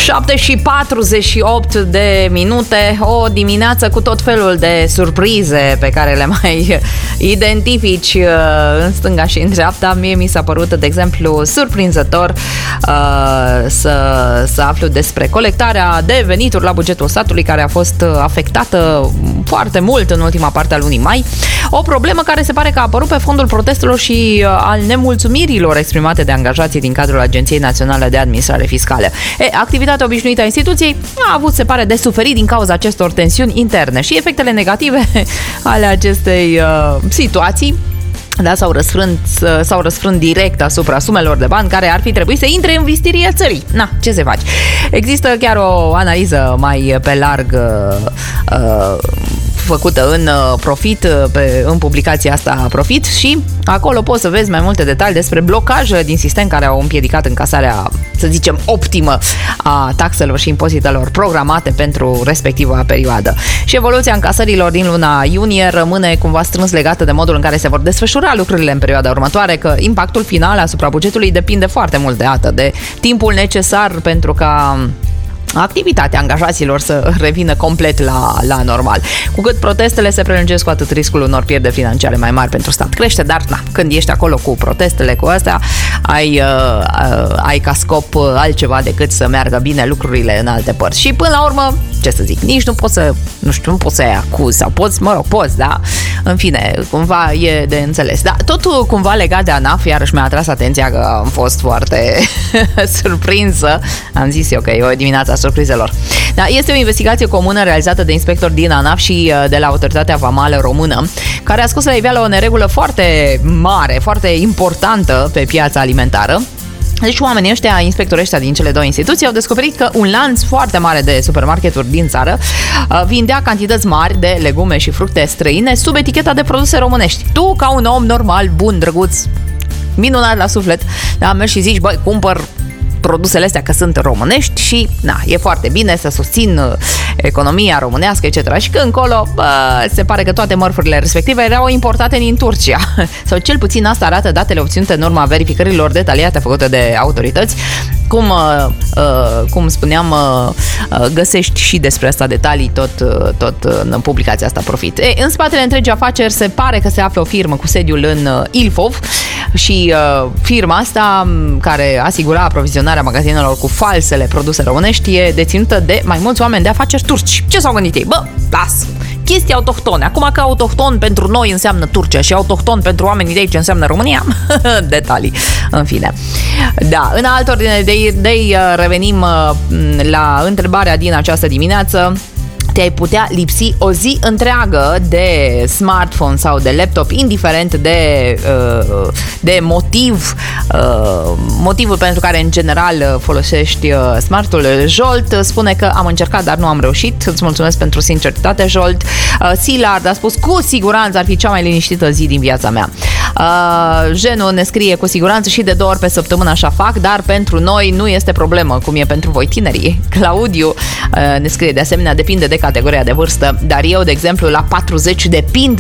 7:48 de minute, o dimineață cu tot felul de surprize pe care le mai identifici în stânga și în dreapta. Mie mi s-a părut, de exemplu, surprinzător să aflu despre colectarea de venituri la bugetul statului, care a fost afectată foarte mult în ultima parte a lunii mai. O problemă care se pare că a apărut pe fondul protestelor și al nemulțumirilor exprimate de angajații din cadrul Agenției Naționale de Administrare Fiscală. Activitatea obișnuită a instituției a avut, se pare, de suferit din cauza acestor tensiuni interne și efectele negative ale acestei situații. Da, s-au răsfrânt direct asupra sumelor de bani care ar fi trebuit să intre în vistiria țării. Na, ce se face? Există chiar o analiză mai pe larg făcută în Profit, în publicația asta Profit, și acolo poți să vezi mai multe detalii despre blocaje din sistem care au împiedicat încasarea, să zicem, optimă a taxelor și impozitelor programate pentru respectiva perioadă. Și evoluția încasărilor din luna iunie rămâne cumva strâns legată de modul în care se vor desfășura lucrurile în perioada următoare, că impactul final asupra bugetului depinde foarte mult de timpul necesar pentru ca activitatea angajaților să revină complet la normal. Cu cât protestele se prelungesc, cu atât riscul unor pierderi financiare mai mari pentru stat crește, dar când ești acolo cu protestele, cu astea, ai ca scop altceva decât să meargă bine lucrurile în alte părți. Și până la urmă, ce să zic, nici nu poți să-i acuzi, sau poți, da? În fine, cumva e de înțeles. Da, totul cumva legat de ANAF, iarăși mi-a atras atenția că am fost foarte surprinsă. Am zis eu că e o dimineață a surprizelor. Da, este o investigație comună realizată de inspectori din ANAF și de la Autoritatea Vamală Română, care a scos la iveală o neregulă foarte mare, foarte importantă pe piața alimentară. Deci oamenii ăștia, inspectorii ăștia din cele două instituții, au descoperit că un lanț foarte mare de supermarketuri din țară vindea cantități mari de legume și fructe străine sub eticheta de produse românești. Tu, ca un om normal, bun, drăguț, minunat la suflet, da, mergi și zici, băi, cumpăr produsele astea că sunt românești și e foarte bine să susțin economia românească, etc. Și că încolo se pare că toate mărfurile respective erau importate din Turcia. Sau cel puțin asta arată datele obținute în urma verificărilor detaliate făcute de autorități. Cum spuneam, găsești și despre asta detalii tot în publicația asta Profit. În spatele întregii afaceri se pare că se află o firmă cu sediul în Ilfov și firma asta, care asigura aprovizionarea magazinelor cu falsele produse românești, e deținută de mai mulți oameni de afaceri turci. Ce s-au gândit ei? Bă, las! Chestii autohtone. Acum că autohton pentru noi înseamnă Turcia și autohton pentru oamenii de aici înseamnă România, detalii. În fine. Da, în altă ordine de idei, revenim la întrebarea din această dimineață. Te-ai putea lipsi o zi întreagă de smartphone sau de laptop, indiferent de motivul pentru care în general folosești smartul. Jolt spune că am încercat, dar nu am reușit. Îți mulțumesc pentru sinceritate, Jolt. Silard a spus, cu siguranță ar fi cea mai liniștită zi din viața mea. Jenu ne scrie, cu siguranță și de 2 ori pe săptămână așa fac, dar pentru noi nu este problemă, cum e pentru voi tinerii. Claudiu ne scrie de asemenea, depinde de categoria de vârstă, dar eu, de exemplu, la 40 depind